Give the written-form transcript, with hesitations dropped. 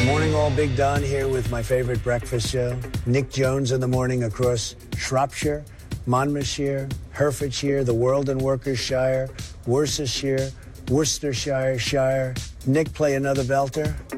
Morning, all. Big Don here with my favorite breakfast show. Nick Jones in the morning across Shropshire, Monmouthshire, Herefordshire, the World and Worcestershire, Worcestershire, Worcestershire, Shire. Nick, play another belter.